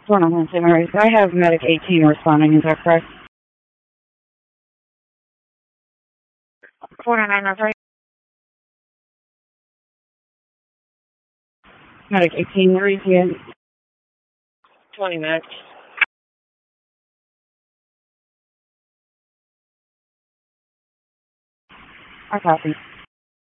Hold on, St. Mary's. I have Medic 18 responding. Is that correct? 49903. Medic 18, where is he at? 20 minutes. I copy.